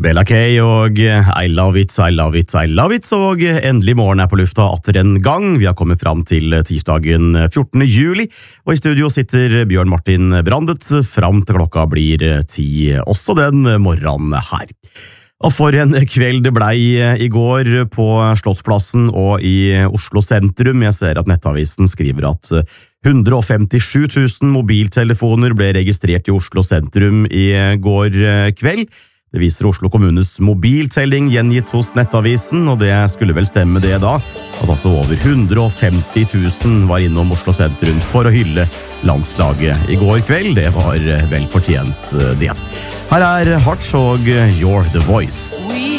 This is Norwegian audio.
Bella K og I love it, I love it, I love it, og endelig morgen på lufta atter en gang. Vi har kommet fram til tirsdagen 14. juli, og i studio sitter Bjørn Martin Brandet fram til klokka blir 10, også den morgenen her. Og for en kveld det blei i går på Slottsplassen og i Oslo sentrum. Jeg ser at Nettavisen skriver at 157 000 mobiltelefoner ble registrert i Oslo sentrum i går kveld. Det viser Oslo kommunes mobiltelling gjengitt hos Nettavisen, og det skulle vel stemme det da, at altså over 150 000 var innom Oslo sentrum for å hylle landslaget i går kveld. Det var vel fortjent det. Her Hearts og You're the Voice.